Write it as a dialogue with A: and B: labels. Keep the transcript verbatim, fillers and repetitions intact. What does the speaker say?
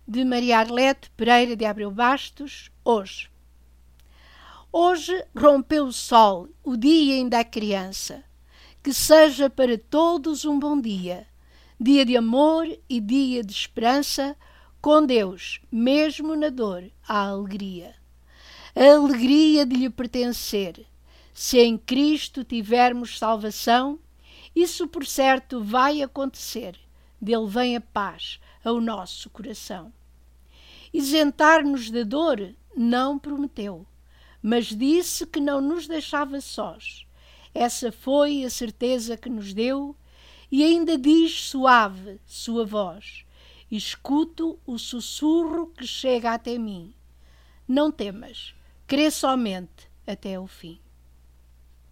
A: de Maria Arlete Pereira de Abreu Bastos, hoje. Hoje rompeu o sol, o dia ainda é criança. Que seja para todos um bom dia, dia de amor e dia de esperança, com Deus, mesmo na dor, há alegria. A alegria de lhe pertencer. Se em Cristo tivermos salvação, isso por certo vai acontecer. Dele vem a paz ao nosso coração. Isentar-nos da dor não prometeu, mas disse que não nos deixava sós. Essa foi a certeza que nos deu, e ainda diz suave sua voz: escuto o sussurro que chega até mim. Não temas, crê somente até o fim.